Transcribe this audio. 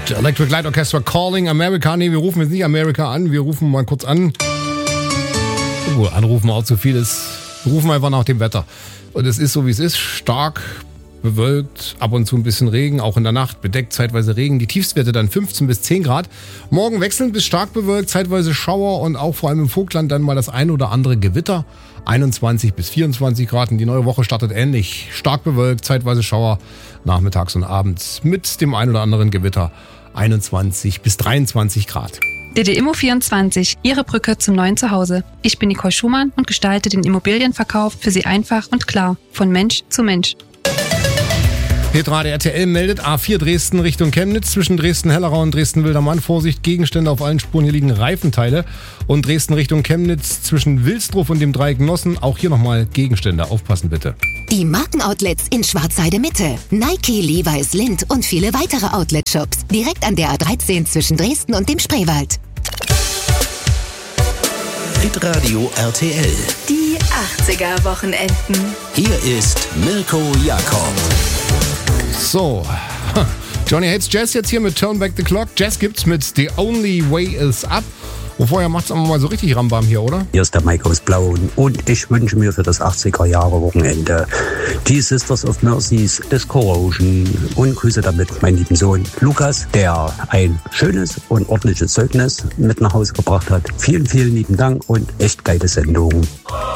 Electric Light Orchestra Calling America. Nee, wir rufen jetzt nicht America an, wir rufen mal kurz an. Anrufen auch zu viel ist. Wir rufen einfach nach dem Wetter. Und es ist so, wie es ist. Stark bewölkt, ab und zu ein bisschen Regen, auch in der Nacht bedeckt, zeitweise Regen. Die Tiefstwerte dann 15 bis 10 Grad. Morgen wechselnd bis stark bewölkt, zeitweise Schauer und auch vor allem im Vogtland dann mal das ein oder andere Gewitter. 21 bis 24 Grad. Und die neue Woche startet ähnlich. Stark bewölkt, zeitweise Schauer, nachmittags und abends mit dem ein oder anderen Gewitter. 21 bis 23 Grad. DD Immo24, Ihre Brücke zum neuen Zuhause. Ich bin Nicole Schumann und gestalte den Immobilienverkauf für Sie einfach und klar, von Mensch zu Mensch. Petra, der RTL meldet A4 Dresden Richtung Chemnitz, zwischen Dresden-Hellerau und Dresden-Wildermann. Vorsicht, Gegenstände auf allen Spuren, hier liegen Reifenteile. Und Dresden Richtung Chemnitz, zwischen Wilsdruf und dem Dreieck Nossen, auch hier nochmal Gegenstände. Aufpassen bitte. Die Markenoutlets in Schwarzheide Mitte. Nike, Levi's, Lindt und viele weitere Outlet-Shops. Direkt an der A13 zwischen Dresden und dem Spreewald. Hitradio RTL. Die 80er-Wochenenden. Hier ist Mirko Jakob. So, Johnny Hates Jazz jetzt hier mit Turn Back the Clock. Jazz gibt's mit The Only Way Is Up. Und vorher macht's aber mal so richtig Rambam hier, oder? Hier ist der Mike aus Blauen und ich wünsche mir für das 80er-Jahre-Wochenende die Sisters of Mercy's Discorrosion und grüße damit meinen lieben Sohn Lukas, der ein schönes und ordentliches Zeugnis mit nach Hause gebracht hat. Vielen, vielen lieben Dank und echt geile Sendung.